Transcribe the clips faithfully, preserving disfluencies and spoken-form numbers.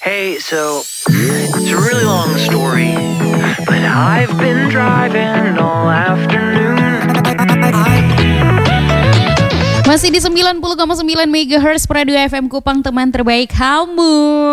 Hey, so it's a really long story, but I've been driving all afternoon. Masih di sembilan puluh koma sembilan megahertz Radio F M Kupang, teman terbaik kamu.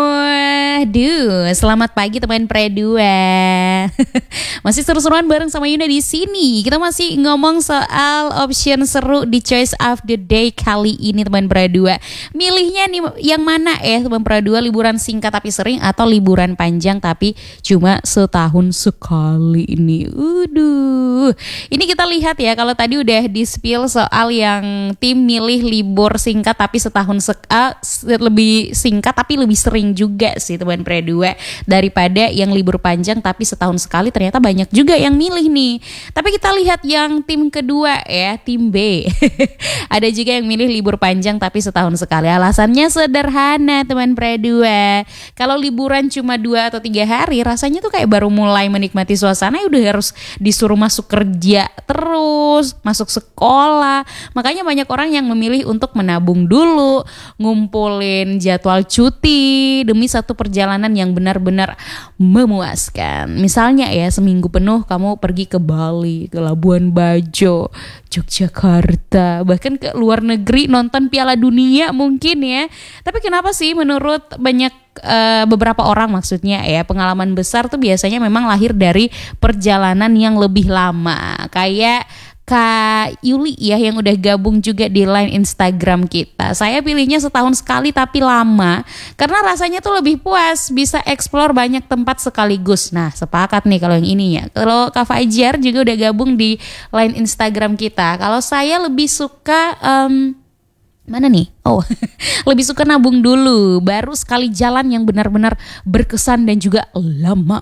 Duh, selamat pagi teman Predua. Masih seru-seruan bareng sama Yuna di sini. Kita masih ngomong soal option seru di Choice of the Day kali ini teman Predua. Milihnya nih yang mana eh teman Predua, liburan singkat tapi sering atau liburan panjang tapi cuma setahun sekali ini. Uduh. Ini kita lihat ya, kalau tadi udah di-spill soal yang tim milih libur singkat tapi setahun sek- uh, lebih singkat tapi lebih sering juga sih teman Predua daripada yang libur panjang tapi setahun sekali. Ternyata banyak juga yang milih nih. Tapi kita lihat yang tim kedua ya, tim B. Ada juga yang milih libur panjang tapi setahun sekali. Alasannya sederhana teman Predua. Kalau liburan cuma dua atau tiga hari, rasanya tuh kayak baru mulai menikmati suasana ya udah harus disuruh masuk kerja terus, masuk sekolah. Makanya banyak orang yang memilih untuk menabung dulu, ngumpulin jadwal cuti demi satu perjalanan yang benar-benar memuaskan. Misalnya ya, seminggu penuh kamu pergi ke Bali, ke Labuan Bajo, Yogyakarta, bahkan ke luar negeri nonton Piala Dunia mungkin ya. Tapi kenapa sih menurut banyak Uh, beberapa orang maksudnya ya, pengalaman besar tuh biasanya memang lahir dari perjalanan yang lebih lama. Kayak Kak Yuli ya yang udah gabung juga di line Instagram kita. Saya pilihnya setahun sekali tapi lama karena rasanya tuh lebih puas, bisa explore banyak tempat sekaligus. Nah, sepakat nih kalau yang ini ya. Kalau Kak Fajar juga udah gabung di line Instagram kita. Kalau saya lebih suka um, mana nih? Oh, lebih suka nabung dulu, baru sekali jalan yang benar-benar berkesan dan juga lama.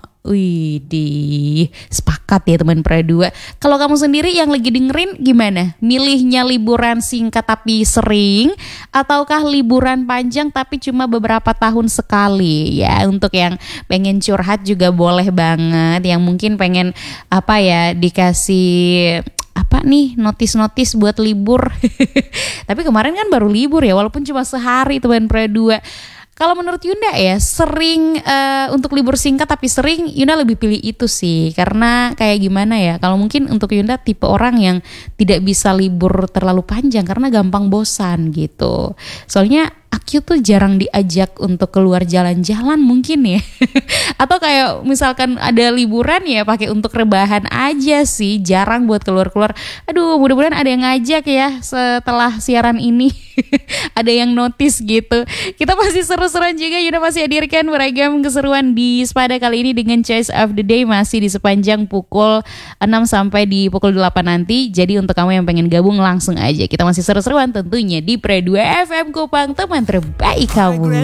Widih, sepakat ya teman Predua. Kalau kamu sendiri yang lagi dengerin gimana? Milihnya liburan singkat tapi sering, ataukah liburan panjang tapi cuma beberapa tahun sekali? Ya, untuk yang pengen curhat juga boleh banget. Yang mungkin pengen apa ya, dikasih apa nih notis-notis buat libur. Tapi kemarin kan baru libur ya, walaupun cuma sehari teman Predua. Kalau menurut Yunda ya, sering uh, untuk libur singkat tapi sering, Yunda lebih pilih itu sih. Karena kayak gimana ya, kalau mungkin untuk Yunda tipe orang yang tidak bisa libur terlalu panjang karena gampang bosan gitu. Soalnya aku tuh jarang diajak untuk keluar jalan-jalan mungkin ya. Atau kayak misalkan ada liburan ya pakai untuk rebahan aja sih, jarang buat keluar-keluar. Aduh, mudah-mudahan ada yang ngajak ya setelah siaran ini. Ada yang notice gitu. Kita masih seru-seruan juga, Yuna masih hadirkan beragam keseruan di Spada kali ini dengan Choice of the Day masih di sepanjang pukul enam sampai di pukul delapan nanti. Jadi untuk kamu yang pengen gabung langsung aja. Kita masih seru-seruan tentunya di Predua F M Kupang, teman terbaik kamu.